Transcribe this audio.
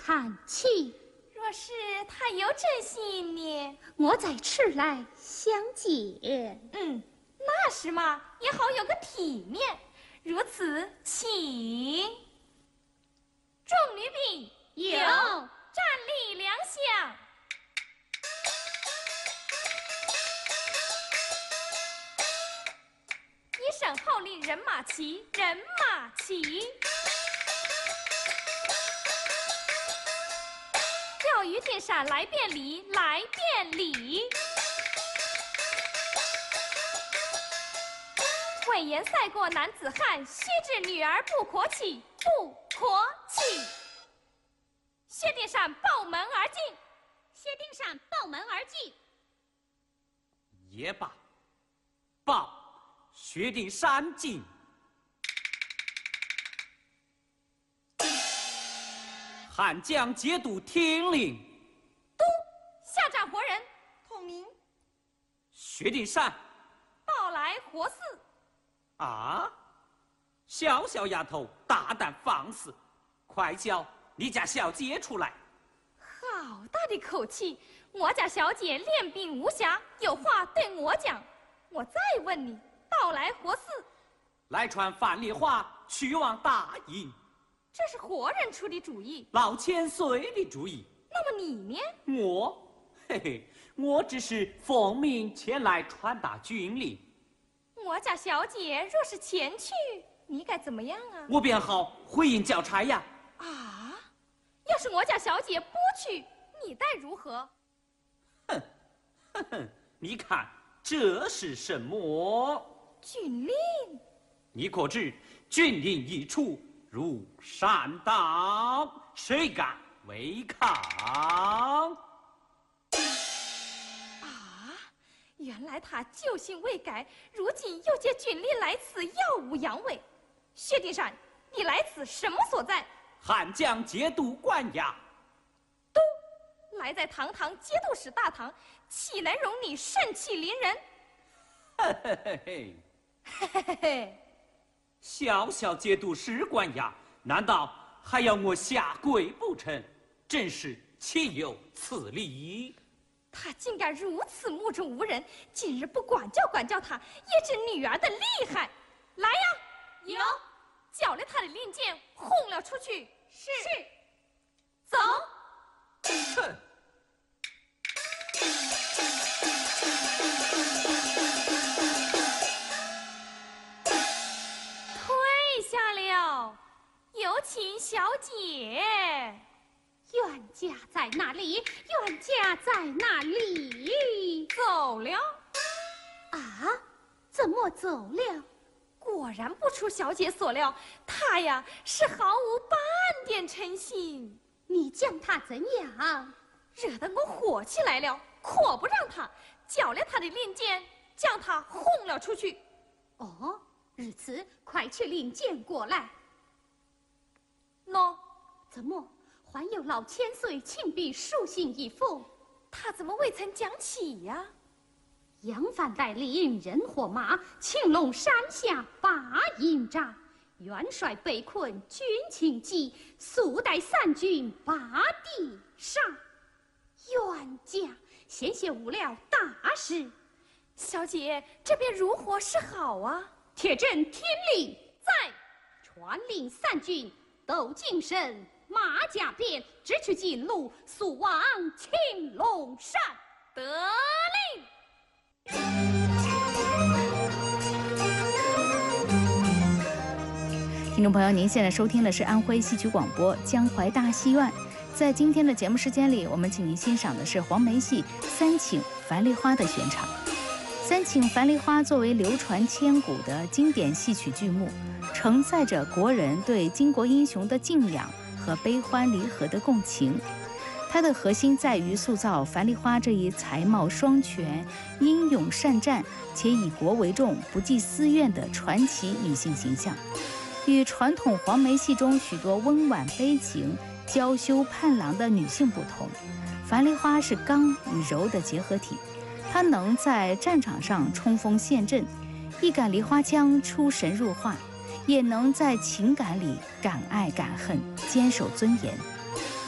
叹气。 若是他有真心呢， 我在迟来相见。 那时嘛也好有个体面。如此，请众女兵有站立两相。一声号令，人马齐，人马齐。钓鱼电闪来便礼，来便礼。魏延赛过男子汉，须知女儿不可欺，不可欺。薛丁山抱门而进， 薛丁山抱门而进。 也罢，报薛丁山进。汉将节度听令。 都下斩活人。 统明。 薛丁山抱来活巳。 啊！小小丫头大胆放肆，快叫你家小姐出来！ 好大的口气！我家小姐练兵无暇，有话对我讲。我再问你，抱来活巳。 来传樊梨花去往大营。 这是活人出的主意， 老千岁的主意。 那么你呢？ 我只是奉命前来传达军令。 我家小姐若是前去，你该怎么样啊？ 我便好回应交差呀。 啊！要是我家小姐不去，你待如何？ 你看这是什么？ 军令。 你可知军令一出，如山倒，谁敢违抗？ 原来他旧性未改，如今又借军令来此耀武扬威。薛丁山，你来此什么所在？ 汉将节度关押。 都来在堂堂节度使大堂，岂能容你盛气凌人？ 小小节度使关押，难道还要我下跪不成？真是岂有此理！ 他竟敢如此目中无人，今日不管教管教他，也知女儿的厉害。来呀！ 有， 缴了他的令箭，轰了出去。 是。 走。 哼！ 退下了，有请小姐。 冤家在哪里？冤家在哪里？ 走了。 啊？怎么走了？ 果然不出小姐所料，他呀是毫无半点诚信。 你将他怎样？ 惹得我火起来了，可不让他，缴了他的令箭，将他轰了出去。 哦，如此，快去领箭过来。 喏， 怎么？还有老千岁亲笔书信一封， 他怎么未曾讲起呀？ 杨帆带领人和马，青龙山下把营扎，元帅被困，军情急，速带三军把地杀。冤家险些误了大事， 小姐这便如何是好啊？ 铁证听令， 在传令三军斗精神。马甲鞭，直取进路，速往青龙山。 得令。 听众朋友，您现在收听的是安徽戏曲广播江淮大戏院。在今天的节目时间里，我们请您欣赏的是黄梅戏《三请樊梨花》的选场。《三请樊梨花》作为流传千古的经典戏曲剧目，承载着国人对巾帼英雄的敬仰和悲欢离合的共情。它的核心在于塑造樊梨花这一才貌双全、英勇善战且以国为重、不计私怨的传奇女性形象。与传统黄梅戏中许多温婉悲情、娇羞盼郎的女性不同，樊梨花是刚与柔的结合体。她能在战场上冲锋陷阵，一杆梨花枪出神入化，也能在情感里敢爱敢恨，坚守尊严。